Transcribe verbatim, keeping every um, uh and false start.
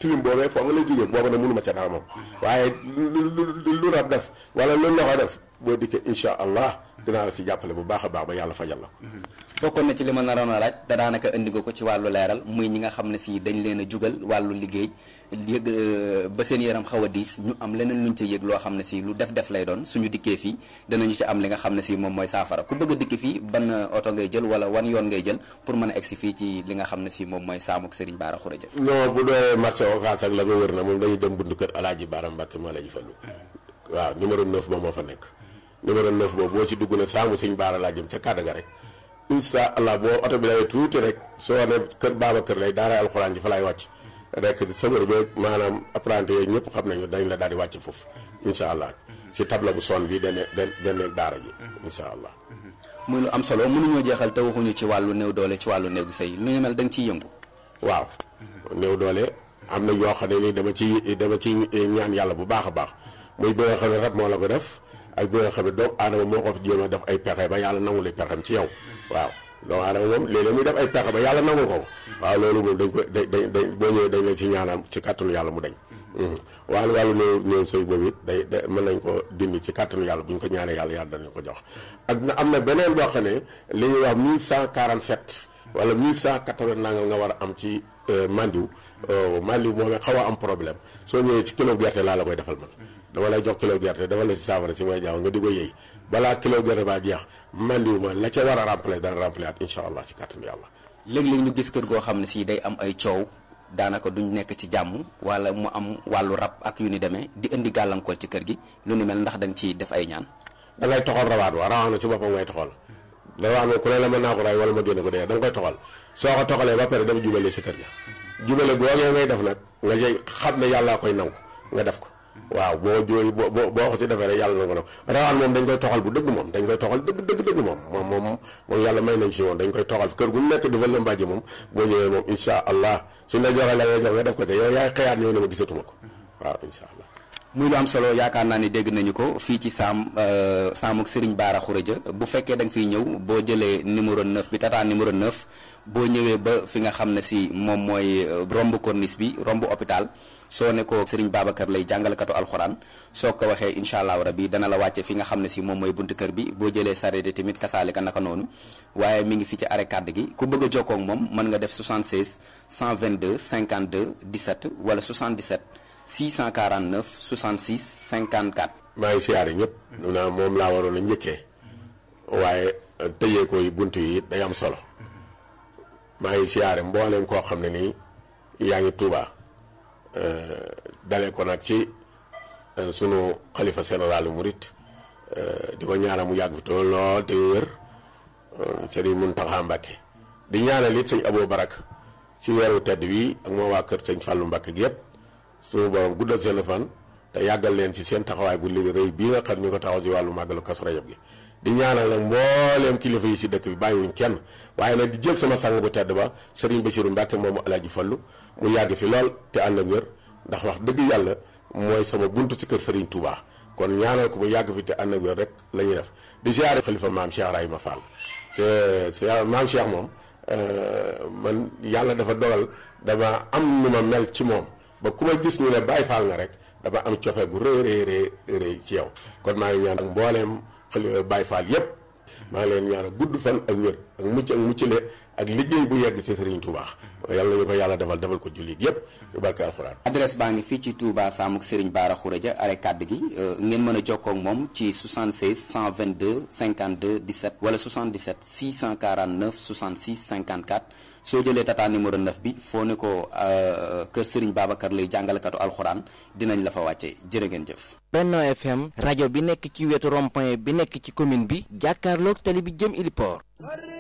tilim boobee foo nga lay jógee booba ne mënu ma ca dara moom waaye lu lu rab def wala lu loxo def boo dikkee incha allah dinaa la si jàppale bu baax a baax ba yàlla fajal la. bokkoon na ci li ma naroon a laaj te daanaka indi nga ko ci wàllu leeral muy ñi nga xam ne si dañ leen a jugal wàllu liggéey yëg ba seen yaram xaw a diis ñu am leneen luñ ca yëg loo xam ne si lu def def lay doon suñu dikkee fii danañu ci am li nga xam ne si moom mooy saafara ku bëgg a dikki fii ban oto ngay jël wala wan yoon ngay jël pour mën a egsi fii ci li nga xam ne si moom mooy saamuk Serigne Bara Khourédia. non bu dee marché Ocass ak la nga wër na moom dañuy dem buntu kër Alaaji Bara Mbàkke moo la ji fallu waaw numéro neuf moom moo fa nekk numéro neuf boobu boo ci dugg na saamu Serigne Bara laa jëm ca kàddu ga rek incha allah boo oto bi lay tuuti rek soo ne kër baaba kër lay daara alxuraan ji fa lay wàcc rek sëmër bi maanaam apprenti yooyu ñëpp xam nañu dañ la daal di wàcc foofu incha allah si tableau bu son bi dana dana daara ji incha allah. muy lu am solo mënuñoo jeexal te waxuñu ci wàllu néew doole ci wàllu néegu sëy lu ñu mel da nga ciy yëngu. waaw néew doole am na yoo xam ne ni dama ci dama ci ñaan yàlla bu baax a baax muy bi nga xam ne rab moo la ko def ak bi nga xam ne doomu aadama moo ko fi jéem a def ay pexe ba yàlla nangu li pexem ci yow waaw doomu aadama moom léeg-léeg muy def ay pexe ba yàlla nangu ko waaw loolu moom dañ ko dañ dañ dañ boo ñëwee dañ la ci ñaanal ci kàttanu yàlla mu dañ wàllu wàllu néew néew sëy boobu it day day mën nañ ko dindi ci kàttanu yàlla bu ñu ko ñaanee yàlla yàlla danañ ko jox ak na am na beneen boo xam ne li ñuy wax mille cent quarante sept wala mille cent quatre-vingts nangal nga war a am ci mandiw mandiw moom xaw a am problème soo ñëwee ci kilo gerte laa la koy defal man dama lay jox kilo gerte dafa la ci saafara si may jaaw nga di ko yëy balaa kilo gerte baa jeex mandiw ma la ca war a remplacer dana remplacer at incha allah ci kàttanu yàlla. léeg-léeg ñu gis kër goo xam ne si day am ay coow daanaka duñ nekk ci jàmm wala mu am wàllu rab ak yu ni demee di indi gàllankoor ci kër gi lu ni mel ndax da nga ciy def ay ñaan. da ngay toxal rawaat wa rawaat na ci boppam ngay toxal rawaat na ku ne la mën naa ko ray wala ma génne ko dee da nga koy toxal soo ko toxalee ba pare dama jubale si kër ga jubale googee ngay def nag nga jëy xam ne yàllaa koy nangu nga def ko waaw boo jooy boo boo boo ko si defee rek yàlla na ko nag rawaan moom dañ koy toxal bu dëgg moom dañ koy toxal dëgg dëgg dëgg moom moom moom moom yàlla may nañ si moom dañ koy toxal kër gu nekk dafa lëmbaaji moom boo ñëwee moom incha allah suñ la joxee la ngay jox nga def ko te yow yaay xëyaat ñëw ne ma gisatuma ko waaw incha allah. muy lu am solo yaakaar naa ni dégg nañu ko fii ci saam saamuk Serigne Bara Khourédia bu fekkee da nga fiy ñëw boo jëlee numéro neuf bi tata numéro neuf boo ñëwee ba fi nga xam ne si moom mooy romb corniche bi romb hôpital soo ne ko Serigne Babacar lay jàngalekatu alxuraan soo ko waxee incha allah rabi dana la wàcce fi nga xam ne si moom mooy buntu kër bi boo jëlee sareet tamit kasaalika naka noonu waaye mi ngi fi ci arrêt kàdd gi ku bëgg a jokkoo ak moom mën nga def soixante-seize cent vingt-deux cinquante-deux dix-sept wala soixante-dix-sept six cent quarante-neuf soixante-six cinquante-quatre. maa ngi siyaare ñëpp. naa moom laa waroon a njëkkee waaye tëjee ko yi bunt yi day am solo maa ngi siyaare mbooleem koo xam ne nii yaa ngi Tuuba dalee ko nag ci sunu xalifa général murit di ko ñaanal mu yàgg fi tool lool te wér Sëriñ Muntaxa Mbàkke di ñaanal it sëñ Abou Barak ci weeru tedd wi ak moo waa kër sëñ Fàllu Mbàkke gi yëpp suñu borom guddal seen fan te yàggal leen ci seen taxawaay bu liggéey rëy bii nga xam ñu ko taxaw ci wàllu màggalu Kazu Rajab gi di ñaanal nag mbooleem kilifa yi si dëkk bi bàyyiwuñ kenn waaye nag di jël sama sang bu tedd ba Serigne Bassirou Mbacke moomu Alaaji Fallu mu yàgg fi lool te ànd ak wér ndax wax dëgg yàlla mooy sama buntu ci kër Serigne Touba kon ñaanal ko mu yàgg fi te ànd ak wér rek la ñuy def di ziare xalifa maam Cheikh Rahima Fall c'est maam Cheikh moom man yàlla dafa dogal dama am nu ma mel ci moom ba ku ma gis ñu ne Baye Fall nga rek dama am cofeel bu rëy rëy rëy rëy ci yow kon maa ngi ñaan ak mbooleem xali Baye Fall yépp maa ngi leen ñaan gudd fan ak wér ak mucc ak muccale ak liggéey bu yegg ci Serigne Touba yàlla nañu ko yàlla defal defal ko jullit yépp yu barke alxuraan. adresse baa ngi fii ci Touba Samuk Serigne Bara Khourédia arrêt kàdd gi ngeen mën a jokkoo ak moom ci soixante-seize cent vingt-deux cinquante-deux dix-sept wala soixante-dix-sept six cent quarante-neuf soixante-six cinquante-quatre soo jëlee tata numéro neuf bi foo ne ko kër Serigne Babacar lay jàngalekatu alxuraan dinañ la fa wàcce jërë ngeen jëf. Benno F M rajo bi nekk ci wetu rond-point bi nekk ci commune bi jàkkaarloog tali bi jëm Iliport.